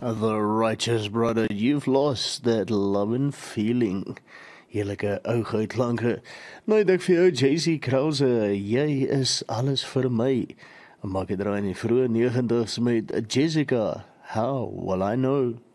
The righteous brother, you've lost that loving feeling. Heerlike ou uitklanke. Nou ek vir jou, JC Krause, jy is alles vir my. Maak dit draai in die vroeë 90's met Jessica. How will I know?